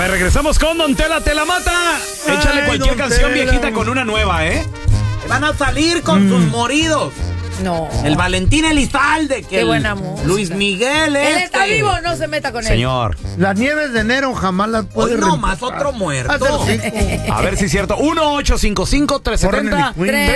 ver, regresamos con Don Tela Te la Mata. Échale cualquier canción viejita con una nueva, ¿eh? Van a salir con sus moridos. No. El Valentín Elizalde, que Qué buena música. Luis Miguel Él está vivo, no se meta con él. Señor. Las nieves de enero jamás las puede Hoy nomás reemplazar. otro muerto. Hacer cinco. A ver si es cierto. 1-855-370.